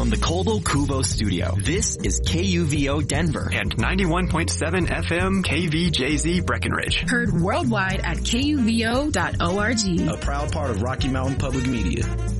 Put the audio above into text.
from the Coldwell Kuvo studio, this is KUVO Denver and 91.7 FM KVJZ Breckenridge. Heard worldwide at KUVO.org. A proud part of Rocky Mountain Public Media.